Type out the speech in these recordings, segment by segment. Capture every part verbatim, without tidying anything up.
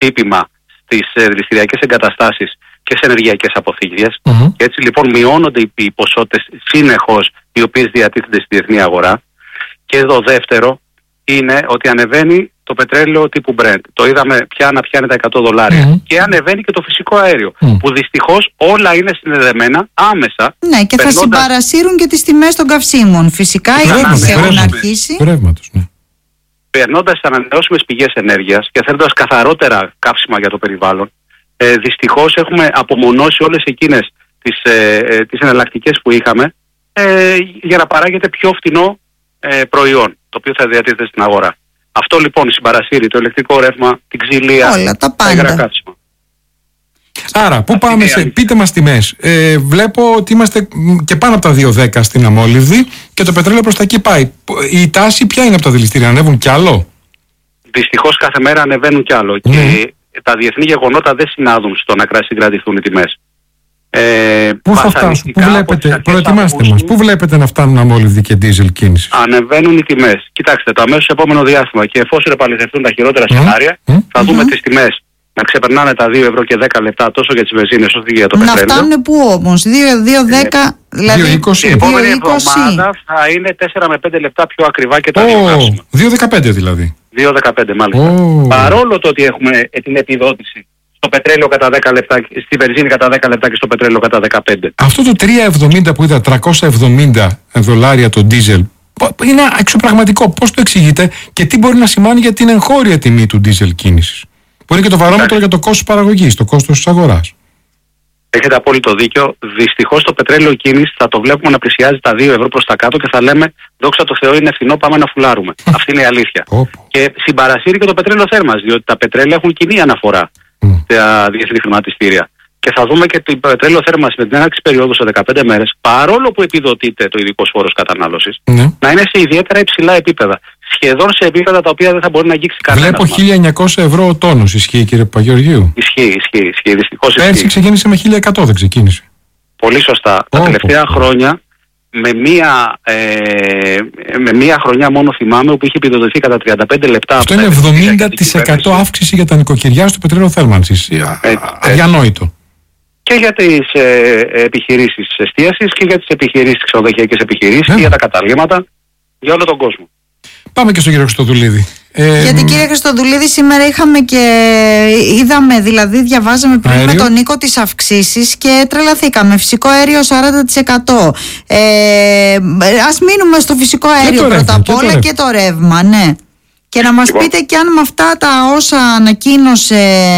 χτύπημα στις δηληστηριακές εγκαταστάσεις και σε ενεργειακές αποθήκες. Mm-hmm. Και έτσι λοιπόν μειώνονται οι ποσότητες συνεχώς οι οποίες διατίθενται στη διεθνή αγορά. Και το δεύτερο είναι ότι ανεβαίνει το πετρέλαιο τύπου Brent. Το είδαμε πια να πιάνει τα εκατό δολάρια. Mm-hmm. Και ανεβαίνει και το φυσικό αέριο. Mm. Που δυστυχώς όλα είναι συνδεδεμένα άμεσα. Ναι, και θα συμπαρασύρουν και τις τιμές των καυσίμων. Φυσικά ήδη έχουν αρχίσει. Ρεύματος, ναι. Περνώντας τις ανανεώσιμες πηγές ενέργειας και θέλοντας καθαρότερα καύσιμα για το περιβάλλον, ε, δυστυχώς έχουμε απομονώσει όλες εκείνες τις, ε, ε, τις εναλλακτικές που είχαμε ε, για να παράγεται πιο φτηνό ε, προϊόν, το οποίο θα διατίθεται στην αγορά. Αυτό λοιπόν συμπαρασύρει το ηλεκτρικό ρεύμα, την ξυλία, όλα τα τα υγρά πάντα. καύσιμα. Άρα, πού πάμε σε, πείτε μας τιμές. Ε, βλέπω ότι είμαστε και πάνω από τα δύο δέκα στην αμόλυβδη και το πετρέλαιο προς τα εκεί πάει. Η τάση ποια είναι από τα δηληστήρια, ανέβουν κι άλλο? Δυστυχώς κάθε μέρα ανεβαίνουν κι άλλο. Mm. Και τα διεθνή γεγονότα δεν συνάδουν στο να συγκρατηθούν οι τιμές. Ε, πού θα φτάσουν, πού βλέπετε, προετοιμάστε μας, πού βλέπετε να φτάνουν αμόλυβδη και ντίζελ κίνηση? Ανεβαίνουν οι τιμές. Κοιτάξτε, το αμέσως επόμενο διάστημα και εφόσον επαληθευτούν τα χειρότερα Mm. σενάρια, Mm. θα δούμε Mm-hmm. τις τιμές να ξεπερνάνε τα δύο ευρώ και δέκα λεπτά τόσο για τις βενζίνες όσο και για το να πετρέλαιο. Να φτάνουν πού όμως, δύο δέκα, δηλαδή δύο είκοσι. Η επόμενη εβδομάδα θα είναι τέσσερα με πέντε λεπτά πιο ακριβά και τα δύο καύσιμα. δύο δεκαπέντε δηλαδή. δύο δεκαπέντε μάλιστα. Oh. Παρόλο το ότι έχουμε την επιδότηση στο πετρέλαιο κατά δέκα λεπτά, στη βενζίνη κατά δέκα λεπτά και στο πετρέλαιο κατά δεκαπέντε. Αυτό το τρία εβδομήντα που είδα, τριακόσια εβδομήντα δολάρια το ντίζελ, είναι εξωπραγματικό. Πώς το εξηγείτε και τι μπορεί να σημάνει για την εγχώρια τιμή του ντίζελ κίνησης, που είναι και το βαρόμετρο για το κόστος παραγωγής, το κόστος της αγοράς? Έχετε απόλυτο δίκιο. Δυστυχώς το πετρέλαιο κίνηση θα το βλέπουμε να πλησιάζει τα δύο ευρώ προς τα κάτω και θα λέμε δόξα τω Θεώ είναι φθηνό, πάμε να φουλάρουμε. Αυτή είναι η αλήθεια. Oh. Και συμπαρασύρει και το πετρέλαιο θέρμανσης, διότι τα πετρέλαια έχουν κοινή αναφορά Mm. στα διεθνή χρηματιστήρια. Και θα δούμε και το πετρέλαιο θέρμανσης με την έναρξη περίοδου σε δεκαπέντε μέρες, παρόλο που επιδοτείται το ειδικός φόρος κατανάλωσης, Mm. να είναι σε ιδιαίτερα υψηλά επίπεδα. Σχεδόν σε επίπεδα τα οποία δεν θα μπορεί να αγγίξει κανένας. Βλέπω μας. χίλια εννιακόσια ευρώ ο τόνος. Ισχύει, κύριε Παπαγεωργίου? Ισχύει, ισχύει, ισχύει. Δυστυχώς Πέρσι ισχύει. ξεκίνησε με χίλια εκατό, δεν ξεκίνησε? Πολύ σωστά. Oh, Τα τελευταία oh. χρόνια, με μία, ε, με μία χρονιά μόνο θυμάμαι, που είχε επιδοτηθεί κατά τριάντα πέντε λεπτά. Αυτό είναι εβδομήντα τοις εκατό αύξηση για τα νοικοκυριά στο πετρέλαιο θέρμανσης. Αδιανόητο. Και για τις ε, επιχειρήσεις εστίασης και για τις επιχειρήσεις, ξενοδοχειακές επιχειρήσεις Yeah. και για τα καταλύματα, για όλο τον κόσμο. Πάμε και στον κύριο Χριστοδουλίδη. Ε, Γιατί κύριε Χριστοδουλίδη, σήμερα είχαμε και είδαμε, δηλαδή διαβάζαμε πριν αέριο. με τον Νίκο τις αυξήσεις και τρελαθήκαμε. Φυσικό αέριο σαράντα τοις εκατό. Ε, ας μείνουμε στο φυσικό αέριο πρώτα απ' όλα και το ρεύμα, ναι. Και να μας λοιπόν. πείτε και αν με αυτά τα όσα ανακοίνωσε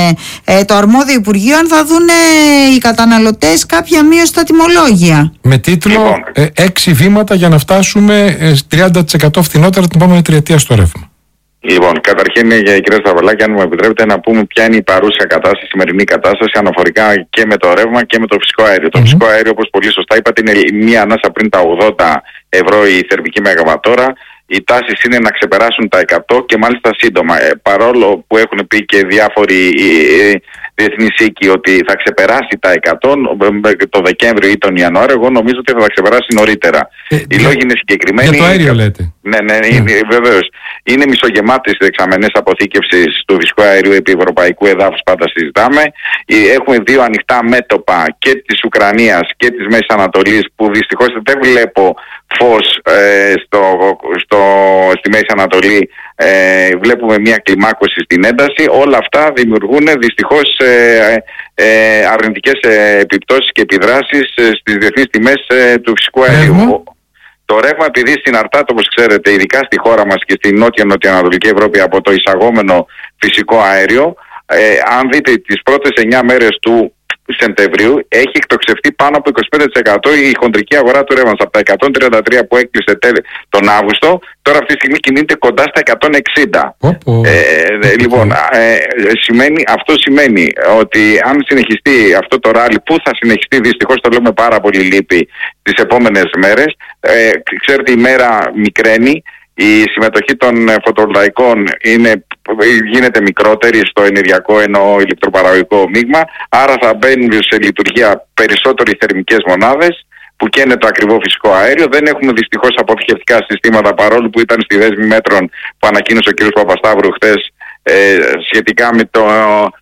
ε, το αρμόδιο Υπουργείο, αν θα δουν οι καταναλωτές κάποια μείωση στα τιμολόγια. Με τίτλο λοιπόν. ε, έξι βήματα για να φτάσουμε ε, τριάντα τοις εκατό φθηνότερα την επόμενη τριετία στο ρεύμα. Λοιπόν, καταρχήν για κυρία Σταυρλάκη, αν μου επιτρέπετε να πούμε ποια είναι η παρούσα κατάσταση, η σημερινή κατάσταση αναφορικά και με το ρεύμα και με το φυσικό αέριο. Mm-hmm. Το φυσικό αέριο, όπως πολύ σωστά είπατε, είναι μία ανάσα πριν τα ογδόντα ευρώ η θερμική μεγαβατόρα. Οι τάσεις είναι να ξεπεράσουν τα εκατό και μάλιστα σύντομα. Ε, παρόλο που έχουν πει και διάφοροι ε, διεθνείς οίκοι ότι θα ξεπεράσει τα εκατό το Δεκέμβριο ή τον Ιανουάριο, εγώ νομίζω ότι θα τα ξεπεράσει νωρίτερα. Ε, Οι λόγοι είναι συγκεκριμένοι. Για το αέριο λέτε. Ναι, ναι, ναι. Είναι, βεβαίως. Είναι μισογεμάτες δεξαμενές αποθήκευσης του φυσικού αερίου επί ευρωπαϊκού εδάφους, πάντα συζητάμε. Έχουμε δύο ανοιχτά μέτωπα και της Ουκρανίας και της Μέσης Ανατολής, που δυστυχώς δεν βλέπω φως ε, στο, στο, στη Μέση Ανατολή. Ε, βλέπουμε μια κλιμάκωση στην ένταση. Όλα αυτά δημιουργούν δυστυχώς ε, ε, αρνητικές ε, επιπτώσεις και επιδράσεις ε, στις διεθνείς τιμές ε, του φυσικού αερίου. Το ρεύμα, επειδή συναρτάται, όπως ξέρετε, ειδικά στη χώρα μας και στη νότια-νοτιοανατολική Ευρώπη, από το εισαγόμενο φυσικό αέριο, ε, αν δείτε τις πρώτες εννιά μέρες του Σεπτεμβρίου, έχει εκτοξευτεί πάνω από είκοσι πέντε τοις εκατό η χοντρική αγορά του ρεύματος. Από τα εκατόν τριάντα τρία που έκλεισε τον Αύγουστο, τώρα αυτή τη στιγμή κινείται κοντά στα εκατόν εξήντα. Oh, oh. Ε, λοιπόν, ε, σημαίνει, αυτό σημαίνει ότι αν συνεχιστεί αυτό το ράλι, που θα συνεχιστεί, δυστυχώς το λέμε πάρα πολύ λύπη, τις επόμενες μέρες, ε, ξέρετε, η μέρα μικραίνει, η συμμετοχή των φωτοβολταϊκών είναι, γίνεται μικρότερη στο ενεργειακό ενώ ηλεκτροπαραγωγικό μείγμα, άρα θα μπαίνουν σε λειτουργία περισσότεροι θερμικές μονάδες που καίνε το ακριβό φυσικό αέριο. Δεν έχουμε δυστυχώς αποθηκευτικά συστήματα, παρόλο που ήταν στη δέσμη μέτρων που ανακοίνωσε ο κ. Παπασταύρου χθες ε, σχετικά με το